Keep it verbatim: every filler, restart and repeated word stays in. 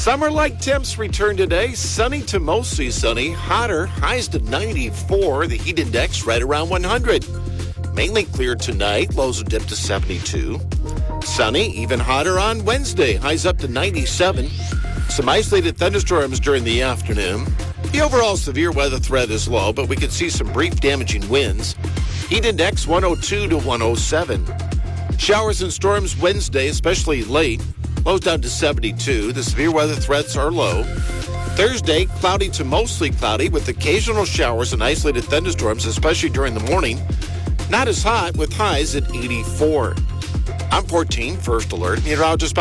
Summer-like temps return today. Sunny to mostly sunny. Hotter. Highs to ninety-four. The heat index right around one hundred. Mainly clear tonight. Lows will dip to seventy-two. Sunny. Even hotter on Wednesday. Highs up to ninety-seven. Some isolated thunderstorms during the afternoon. The overall severe weather threat is low, but we could see some brief damaging winds. Heat index one oh two to one oh seven. Showers and storms Wednesday, especially late. Lows down to seventy-two. The severe weather threats are low. Thursday, cloudy to mostly cloudy with occasional showers and isolated thunderstorms, especially during the morning. Not as hot with highs at eighty-four. I'm fourteen, First Alert, meteorologist